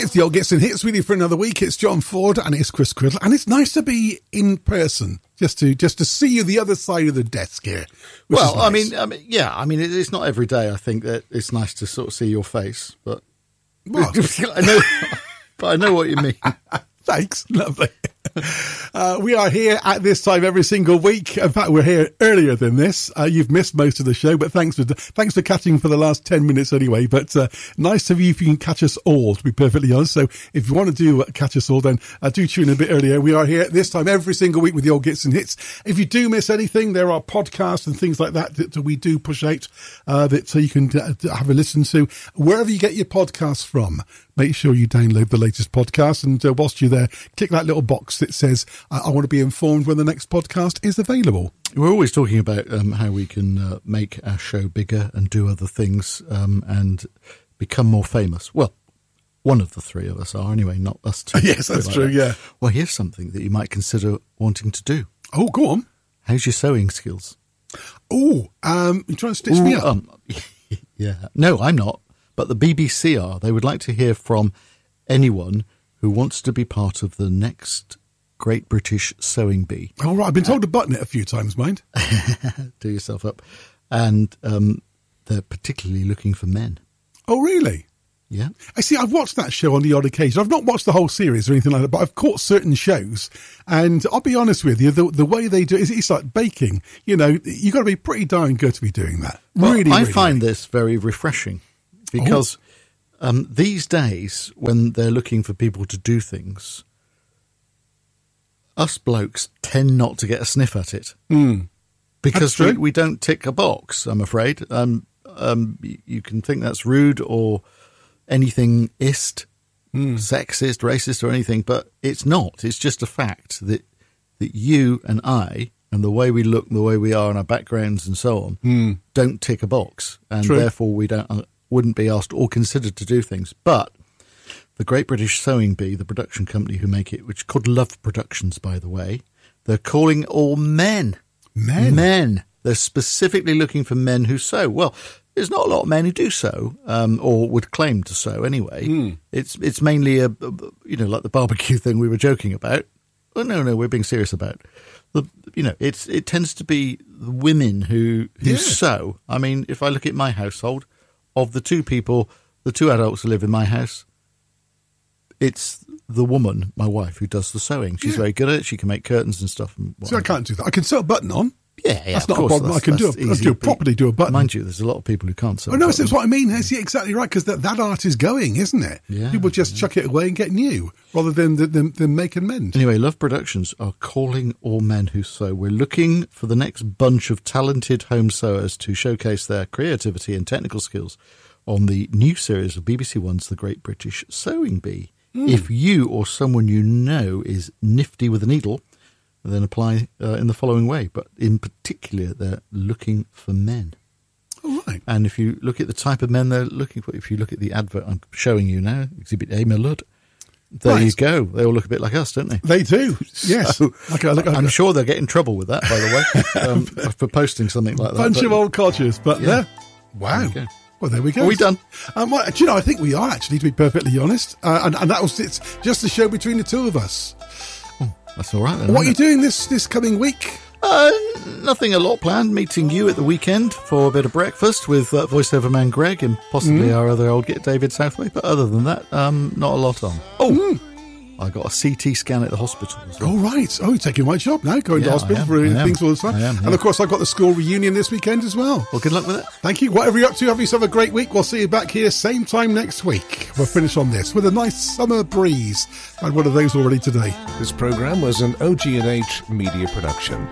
It's the Old Gets and Hits with you for another week. It's John Ford and it's Chris Criddle, and it's nice to be in person, just to see you the other side of the desk here. Well, nice. I mean, it's not every day. I think that it's nice to sort of see your face, but I know what you mean. Thanks, lovely. We are here at this time every single week. In fact, we're here earlier than this. You've missed most of the show, but thanks for catching for the last 10 minutes anyway. But nice of you if you can catch us all, to be perfectly honest. So if you want to catch us all, then do tune in a bit earlier. We are here at this time every single week with the Old Gits and Hits. If you do miss anything, there are podcasts and things like that we do push out so you can have a listen to wherever you get your podcasts from. Make sure you download the latest podcast, and whilst you're there, click that little box that says, I want to be informed when the next podcast is available. We're always talking about how we can make our show bigger and do other things and become more famous. Well, one of the three of us are anyway, not us two. Yes, that's true, yeah. Well, here's something that you might consider wanting to do. Oh, go on. How's your sewing skills? Oh, you're trying to stitch me up? Yeah. No, I'm not. But the BBC are. They would like to hear from anyone who wants to be part of the next Great British Sewing Bee. All right. I've been told to button it a few times, mind. Do yourself up. And they're particularly looking for men. Oh, really? Yeah. I see. I've watched that show on the odd occasion. I've not watched the whole series or anything like that, but I've caught certain shows. And I'll be honest with you, the way they do it, it's like baking. You know, you've got to be pretty darn good to be doing that. Well, really, I find this very refreshing. Because these days, when they're looking for people to do things, us blokes tend not to get a sniff at it. Because we don't tick a box, I'm afraid. You can think that's rude or anything-ist, sexist, racist or anything, but it's not. It's just a fact that you and I, and the way we look, and the way we are, and our backgrounds and so on, don't tick a box. And therefore we wouldn't be asked or considered to do things. But the Great British Sewing Bee, the production company who make it, which is called Love Productions, by the way, they're calling all men. Men. They're specifically looking for men who sew. Well, there's not a lot of men who do sew, or would claim to sew anyway. It's mainly like the barbecue thing we were joking about. Oh, no, we're being serious about. It tends to be the women who sew. I mean, if I look at my household, of the two people, the two adults who live in my house, it's the woman, my wife, who does the sewing. She's very good at it. She can make curtains and stuff. So I can't do that. I can sew a button on. Yeah, that's not a problem. I can do a button. Mind you, there's a lot of people who can't sew. Oh no, that's what I mean. That's exactly right, because that art is going, isn't it? Yeah, people just chuck it away and get new, rather than make and mend. Anyway, Love Productions are calling all men who sew. We're looking for the next bunch of talented home sewers to showcase their creativity and technical skills on the new series of BBC One's The Great British Sewing Bee. If you or someone you know is nifty with a needle, then apply in the following way. But in particular, they're looking for men. All right. And if you look at the type of men they're looking for, if you look at the advert I'm showing you now, Exhibit A, my lord, there you go. They all look a bit like us, don't they? They do, yes. So, I'm sure they'll get in trouble with that, by the way, for posting something like that. Bunch of old codgers, but yeah. Wow. Well, there we go. Are we done? Well, do you know, I think we are, actually, to be perfectly honest. And it's just a show between the two of us. That's all right then. What are you doing this coming week? Nothing a lot planned. Meeting you at the weekend for a bit of breakfast with voiceover man Greg and possibly our other old git David Southway. But other than that, not a lot on. I got a CT scan at the hospital as well. Oh, right. Oh, you're taking my job now, going to hospital for things all the time. And, of course, I've got the school reunion this weekend as well. Well, good luck with it. Thank you. Whatever you're up to, have yourself a great week. We'll see you back here same time next week. We'll finish on this with a nice summer breeze. I had one of those already today. This programme was an OG&H media production.